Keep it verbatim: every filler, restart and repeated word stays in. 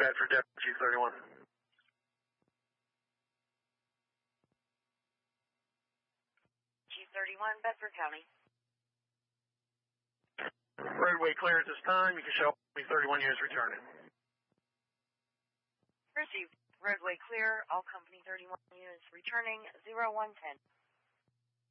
Bedford, Deputy G thirty-one. G thirty-one, Bedford County. Roadway clear at this time. You can show me thirty-one units returning. Received. Roadway clear. All company thirty-one units returning. zero one ten.